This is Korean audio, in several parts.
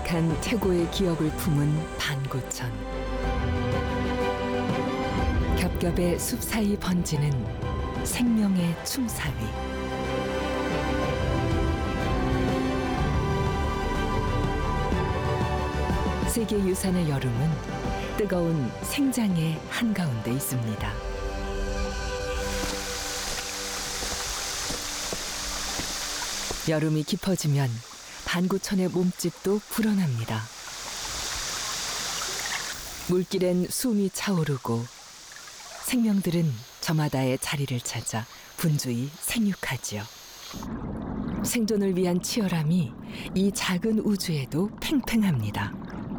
가득한 태고의 기억을 품은 반구천. 겹겹의 숲 사이 번지는 생명의 춤사위. 세계유산의 여름은 뜨거운 생장의 한가운데 있습니다. 여름이 깊어지면 반구천의 몸집도 불어납니다. 물길엔 숨이 차오르고 생명들은 저마다의 자리를 찾아 분주히 생육하지요. 생존을 위한 치열함이 이 작은 우주에도 팽팽합니다.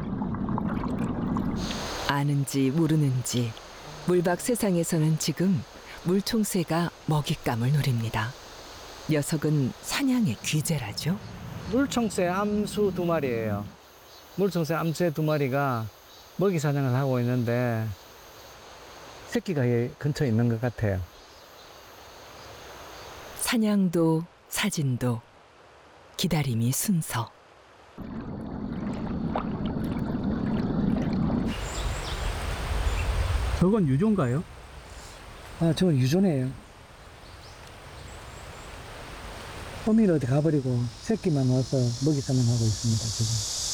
아는지 모르는지 물밖 세상에서는 지금 물총새가 먹잇감을 노립니다. 녀석은 사냥의 귀재라죠. 물총새 암수 2마리예요. 물총새 암새 2마리가 먹이 사냥을 하고 있는데 새끼가 근처에 있는 것 같아요. 사냥도 사진도 기다림이 순서. 저건 유조인가요? 아, 저건 유조네요. 어미는 어디 가버리고 새끼만 와서 먹이 사냥하고 있습니다, 지금.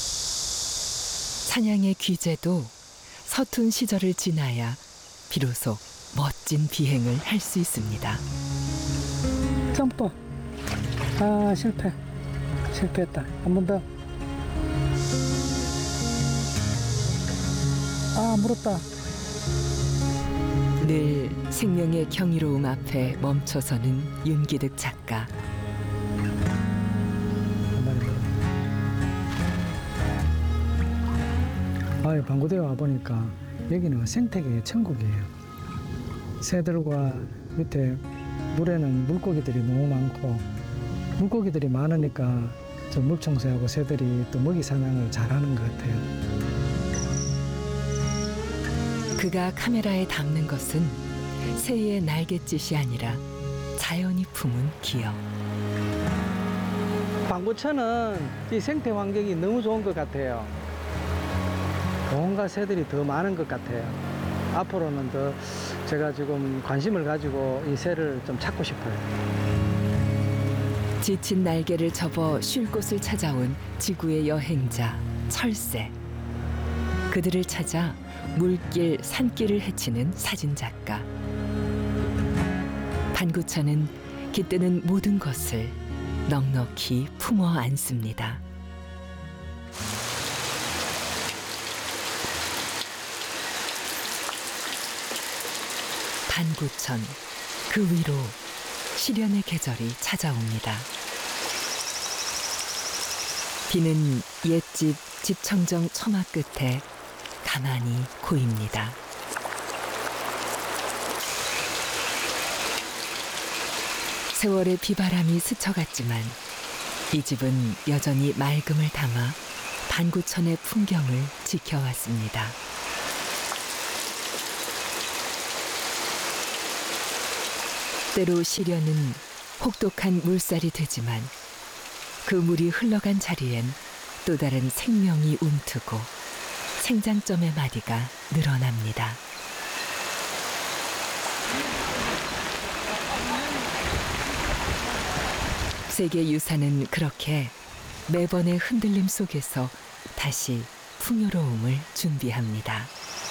사냥의 귀재도 서툰 시절을 지나야 비로소 멋진 비행을 할 수 있습니다. 점프. 아, 실패했다. 한 번 더. 아, 물었다. 늘 생명의 경이로움 앞에 멈춰서는 윤기득 작가. 아, 방구대에 와보니까 여기는 생태계의 천국이에요. 새들과 밑에 물에는 물고기들이 너무 많고, 물고기들이 많으니까 저 물총새하고 새들이 또 먹이 사냥을 잘하는 것 같아요. 그가 카메라에 담는 것은 새의 날갯짓이 아니라 자연이 품은 기억. 방구천은 이 생태 환경이 너무 좋은 것 같아요. 온갖 새들이 더 많은 것 같아요. 앞으로는 더 제가 지금 관심을 가지고 이 새를 좀 찾고 싶어요. 지친 날개를 접어 쉴 곳을 찾아온 지구의 여행자 철새. 그들을 찾아 물길, 산길을 헤치는 사진작가. 반구천은 깃드는 모든 것을 넉넉히 품어 안습니다. 반구천, 그 위로 시련의 계절이 찾아옵니다. 비는 옛집 집청정 처마 끝에 가만히 고입니다. 세월의 비바람이 스쳐갔지만 이 집은 여전히 맑음을 담아 반구천의 풍경을 지켜왔습니다. 때로 시련은 혹독한 물살이 되지만 그 물이 흘러간 자리엔 또 다른 생명이 움트고 생장점의 마디가 늘어납니다. 세계유산은 그렇게 매번의 흔들림 속에서 다시 풍요로움을 준비합니다.